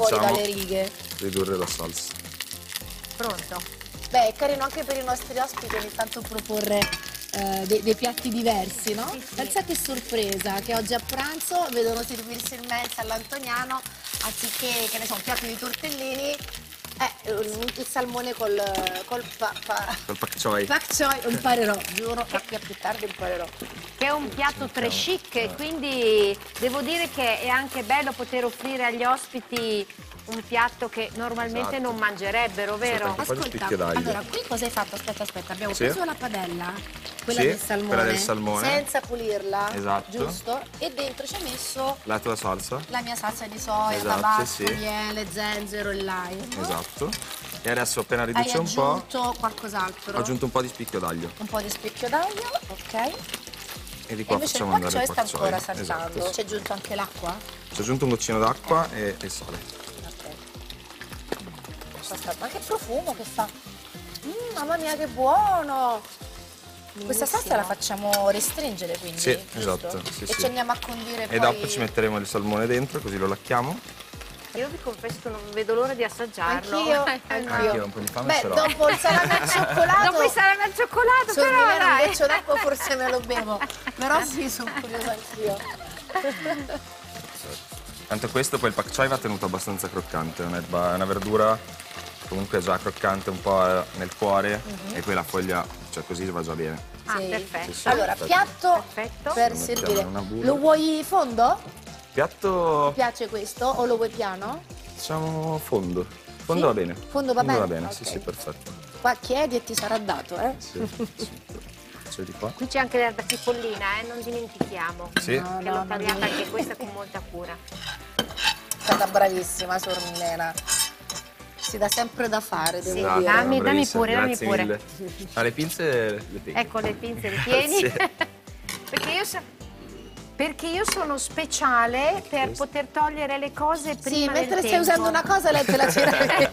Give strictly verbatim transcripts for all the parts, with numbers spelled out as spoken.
fuori facciamo dalle righe. ridurre la salsa. Pronto? Beh, è carino anche per i nostri ospiti ogni tanto proporre eh, dei, dei piatti diversi, no? Sì, sì. Pensa che sorpresa, che oggi a pranzo vedono servirsi il mensa all'antoniano, anziché, che ne so, un piatto di tortellini, eh, il salmone col, col pa, pa, Col pak choi. pak choi, lo imparerò, giuro, da qui a più tardi imparerò. Che è un piatto très chic e quindi devo dire che è anche bello poter offrire agli ospiti un piatto che normalmente Esatto. non mangerebbero, vero? Un po' di Ascolta, spicchio d'aglio. allora qui cosa hai fatto? Aspetta, aspetta, abbiamo Sì. preso la padella, quella, Sì, del salmone, quella del salmone. senza pulirla, Esatto. giusto? E dentro ci hai messo La tua salsa. la mia salsa di soia, Esatto, tabasco, sì. miele, zenzero e lime. Esatto. E adesso appena Hai riduce un po', aggiunto qualcos'altro? ho aggiunto un po' di spicchio d'aglio. Un po' di spicchio d'aglio, ok. E di E qua invece il facciamo pak andare choi il sta pak choi. ancora saltando. Esatto. Ci hai aggiunto anche l'acqua? Ci ho aggiunto un goccino d'acqua e, e sale. Ok. Questa- Ma che profumo che fa! Mm, mamma mia, che buono! Questa salsa la facciamo restringere, quindi? Sì, giusto? esatto, sì, e sì. ci andiamo a condire E poi... dopo ci metteremo il salmone dentro, così lo lacchiamo. Io vi confesso che non vedo l'ora di assaggiarlo. Anch'io, Anch'io anch'io. un po' di fame Beh, ce l'ho. dopo il salame al cioccolato... Dopo il salame al cioccolato, Sul però Milano un dai. goccio d'acqua forse me lo bevo. Però sì, sono curiosa anch'io. Tanto questo poi il pak choi va tenuto abbastanza croccante, è un'erba- è una verdura comunque già croccante un po' eh, nel cuore e poi la foglia, cioè così va già bene. Ah, Sì. perfetto. Sì, sì. Allora, piatto Perfetto. per Lo mettiamo servire. in una bulla. Lo vuoi fondo? Piatto, Ti piace questo o lo vuoi piano? diciamo fondo. Fondo Sì? va bene. Fondo va bene? va bene, sì Ok. sì, perfetto. Qua chiedi e ti sarà dato, eh? Sì, sì. Faccio di qua. Qui c'è anche l'erba cipollina, eh, non dimentichiamo. Sì. No, Che no, l'ho non tagliata dimentico. anche questa con molta cura. È stata bravissima, Sor Milena. Si dà sempre da fare, devo Sì, dire. dammi- bravissima, dammi pure, dammi grazie pure. mille. Ah, le pinze le tengo. Ecco le pinze, le tieni. Grazie. Perché io so- Perché io sono speciale per Questo. poter togliere le cose prima Sì, del mentre stai tempo. usando una cosa lei te la tira via.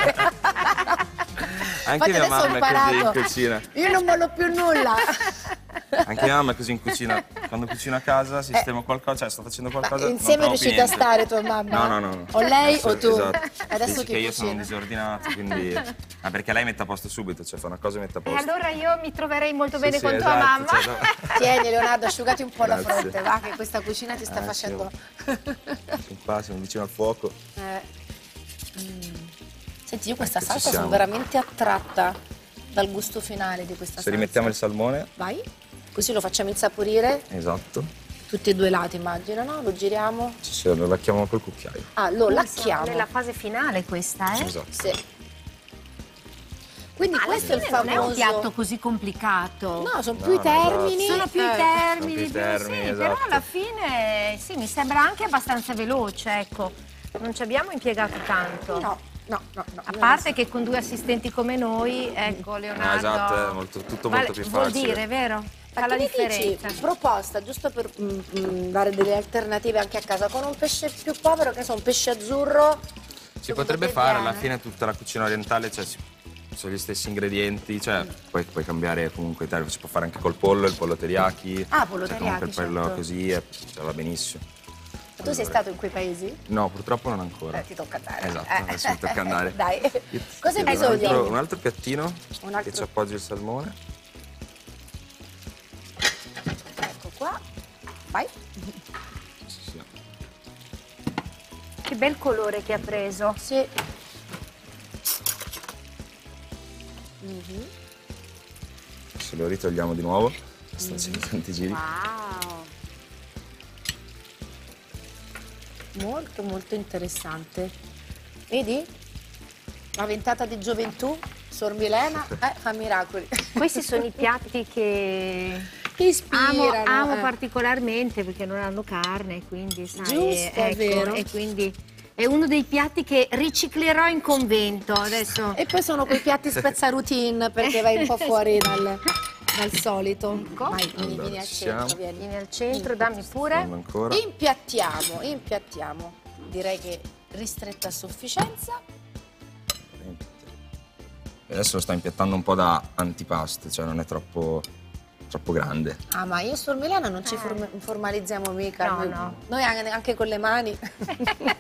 Anche Infatti mia adesso ho mamma è così in imparato. cucina. Io non mollo più nulla. Anche mia mamma è così in cucina. Quando cucina a casa, sistema qualcosa, cioè sto facendo Ma qualcosa. non insieme provo riuscite più a niente. stare tua mamma? No, no, no, no. O lei Adesso- o tu? Esatto. Adesso Dici chi che io sono un cucina? disordinato, quindi. Ah, perché lei mette a posto subito, cioè fa una cosa e mette a E posto. allora io mi troverei molto Sì, bene sì, con tua esatto, mamma. cioè, no. Tieni Leonardo, asciugati un po' la Grazie. fronte, va, che questa cucina ti sta Eh, sì, facendo... Siamo qua, siamo vicino al fuoco. Eh. Mm. Senti, io questa Ecco, ci salsa sono siamo. veramente attratta dal gusto finale di questa Se salsa. rimettiamo il salmone, Vai, così lo facciamo insaporire, esatto. tutti e due i lati immagino, no? Lo giriamo. Ci si- lo lacchiamo col cucchiaio. Ah, lo Siamo lacchiamo. nella fase finale questa, eh? Esatto. Sì. Quindi Ma alla questo è il fine non famoso... è un piatto così complicato. No, sono No, più i no, termini. Sono più i Eh. termini, Sono più i più- termini, sì, però esatto. alla fine sì, mi sembra anche abbastanza veloce, ecco. Non ci abbiamo impiegato tanto. No, no, no, no. A parte che con due assistenti come noi, ecco, Leonardo. No, esatto, è molto- tutto molto più Vuol facile. dire, vero? Fa Ma la che mi differenza. dici? Proposta, giusto per mm, mm, dare delle alternative anche a casa, con un pesce più povero, che so, un pesce azzurro. Si potrebbe fare, alla fine tutta la cucina orientale, cioè, si- sono gli stessi ingredienti, cioè poi puoi cambiare comunque, i termini, si può fare anche col pollo, il pollo teriyaki. Ah, pollo cioè, comunque il teriyaki, pollo certo. così, e, cioè, va benissimo. Tu sei stato in quei paesi? No, purtroppo non ancora. Eh, ti tocca andare. Esatto, Eh. adesso mi tocca andare. Dai. Io ti Cosa hai chiedo un bisogno? altro, un altro piattino Un altro- che ci appoggi il salmone. Ecco qua. Vai. Sì, sì. Che bel colore che ha preso. Sì. Se lo ritogliamo di nuovo, sto facendo tanti giri. Wow. Molto, molto interessante. Vedi? La ventata di gioventù, Sor Milena, eh, fa miracoli. Questi sono i piatti che Che ispirano. amo, amo eh. particolarmente perché non hanno carne, quindi sai, Giusto, è ecco, vero. e quindi è uno dei piatti che riciclerò in convento adesso. E poi sono quei piatti spezza routine, perché vai un po' fuori dal, dal solito. Ecco. Vai, vieni, Allora, vieni al ci centro, siamo. vieni. Vieni al centro, dammi pure. Secondo ancora. Impiattiamo, impiattiamo. Direi che ristretta a sufficienza. E adesso lo sto impiattando un po' da antipasto, cioè non è troppo, troppo grande. Ah, ma io Sor Milena non ci Eh. form- formalizziamo mica. No, noi, no. noi anche, anche con le mani.